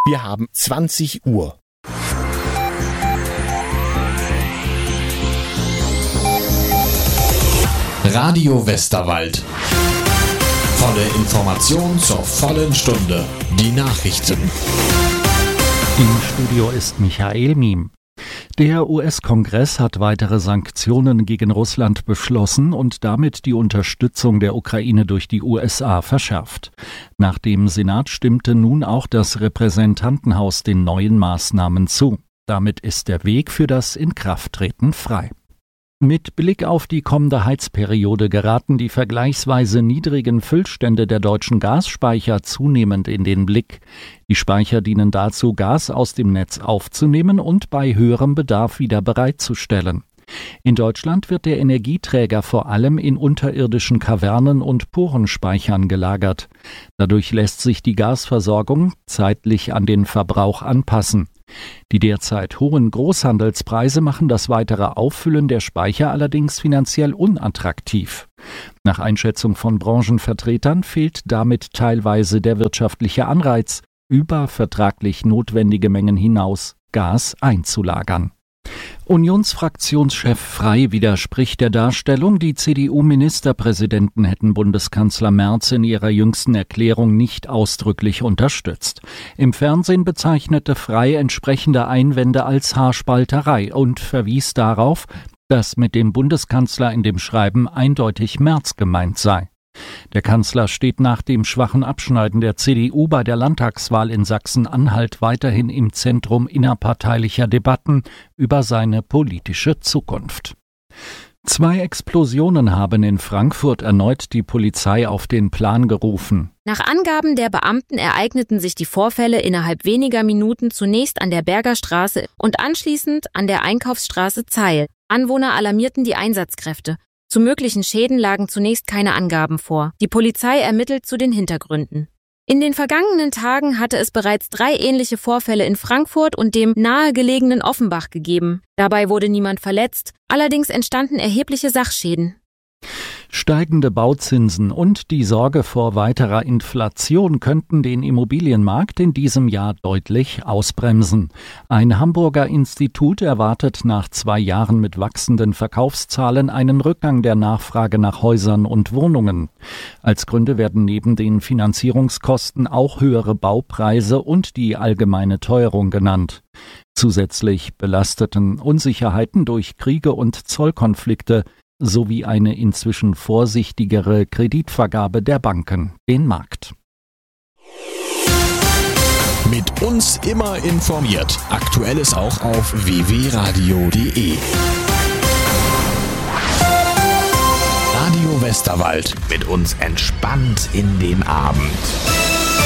Wir haben 20 Uhr. Radio Westerwald. Volle Information zur vollen Stunde. Die Nachrichten. Im Studio ist Michael Miem. Der US-Kongress hat weitere Sanktionen gegen Russland beschlossen und damit die Unterstützung der Ukraine durch die USA verschärft. Nach dem Senat stimmte nun auch das Repräsentantenhaus den neuen Maßnahmen zu. Damit ist der Weg für das Inkrafttreten frei. Mit Blick auf die kommende Heizperiode geraten die vergleichsweise niedrigen Füllstände der deutschen Gasspeicher zunehmend in den Blick. Die Speicher dienen dazu, Gas aus dem Netz aufzunehmen und bei höherem Bedarf wieder bereitzustellen. In Deutschland wird der Energieträger vor allem in unterirdischen Kavernen und Porenspeichern gelagert. Dadurch lässt sich die Gasversorgung zeitlich an den Verbrauch anpassen. Die derzeit hohen Großhandelspreise machen das weitere Auffüllen der Speicher allerdings finanziell unattraktiv. Nach Einschätzung von Branchenvertretern fehlt damit teilweise der wirtschaftliche Anreiz, über vertraglich notwendige Mengen hinaus Gas einzulagern. Unionsfraktionschef Frey widerspricht der Darstellung, die CDU-Ministerpräsidenten hätten Bundeskanzler Merz in ihrer jüngsten Erklärung nicht ausdrücklich unterstützt. Im Fernsehen bezeichnete Frey entsprechende Einwände als Haarspalterei und verwies darauf, dass mit dem Bundeskanzler in dem Schreiben eindeutig Merz gemeint sei. Der Kanzler steht nach dem schwachen Abschneiden der CDU bei der Landtagswahl in Sachsen-Anhalt weiterhin im Zentrum innerparteilicher Debatten über seine politische Zukunft. 2 Explosionen haben in Frankfurt erneut die Polizei auf den Plan gerufen. Nach Angaben der Beamten ereigneten sich die Vorfälle innerhalb weniger Minuten zunächst an der Berger Straße und anschließend an der Einkaufsstraße Zeil. Anwohner alarmierten die Einsatzkräfte. Zu möglichen Schäden lagen zunächst keine Angaben vor. Die Polizei ermittelt zu den Hintergründen. In den vergangenen Tagen hatte es bereits 3 ähnliche Vorfälle in Frankfurt und dem nahegelegenen Offenbach gegeben. Dabei wurde niemand verletzt, allerdings entstanden erhebliche Sachschäden. Steigende Bauzinsen und die Sorge vor weiterer Inflation könnten den Immobilienmarkt in diesem Jahr deutlich ausbremsen. Ein Hamburger Institut erwartet nach 2 Jahren mit wachsenden Verkaufszahlen einen Rückgang der Nachfrage nach Häusern und Wohnungen. Als Gründe werden neben den Finanzierungskosten auch höhere Baupreise und die allgemeine Teuerung genannt. Zusätzlich belasteten Unsicherheiten durch Kriege und Zollkonflikte sowie eine inzwischen vorsichtigere Kreditvergabe der Banken den Markt. Mit uns immer informiert. Aktuelles auch auf www.radio.de. Radio Westerwald. Mit uns entspannt in den Abend.